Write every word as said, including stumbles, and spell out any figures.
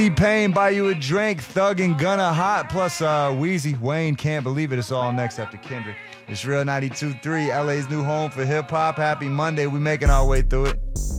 T-Pain, Buy You a Drink, Thug and Gunna, Hot, plus uh, Weezy, Wayne, Can't Believe It. It's all next after Kendrick. It's Real ninety-two point three, L A's new home for hip-hop. Happy Monday. We making our way through it.